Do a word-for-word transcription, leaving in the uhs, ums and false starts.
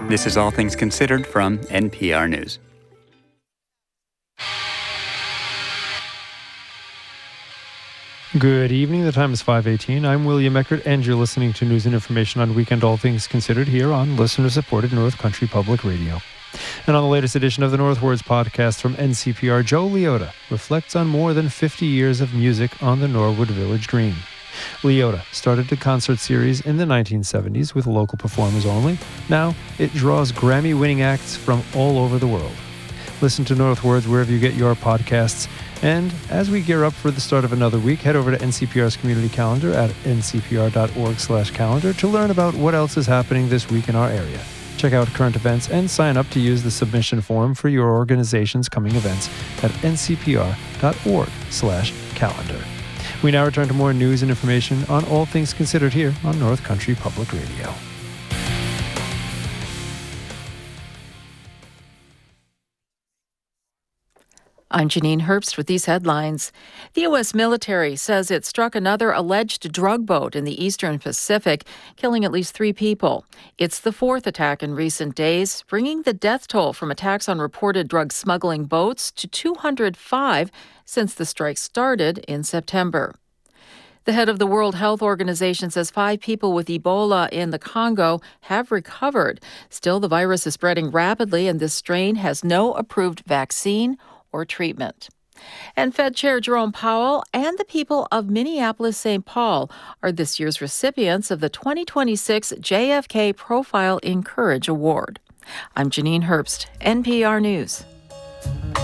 This is All Things Considered from N P R News. Good evening. The time is five eighteen. I'm William Eckert, and you're listening to news and information on Weekend All Things Considered here on listener-supported North Country Public Radio. And on the latest edition of the Northwards podcast from N C P R, Joe Leota reflects on more than fifty years of music on the Norwood Village Green. Leota started the concert series in the nineteen seventies with local performers only. Now it draws Grammy-winning acts from all over the world. Listen to Northwards wherever you get your podcasts. And as we gear up for the start of another week, head over to N C P R's community calendar at n c p r dot org slash calendar to learn about what else is happening this week in our area. Check out current events and sign up to use the submission form for your organization's coming events at n c p r dot org slash calendar. We now return to more news and information on all things considered here on North Country Public Radio. I'm Janine Herbst with these headlines. The U S military says it struck another alleged drug boat in the eastern Pacific, killing at least three people. It's the fourth attack in recent days, bringing the death toll from attacks on reported drug smuggling boats to two hundred five since the strike started in September. The head of the World Health Organization says five people with Ebola in the Congo have recovered. Still, the virus is spreading rapidly, and this strain has no approved vaccine or treatment. And Fed Chair Jerome Powell and the people of Minneapolis-Saint Paul are this year's recipients of the twenty twenty-six J F K Profile in Courage Award. I'm Janine Herbst, N P R News.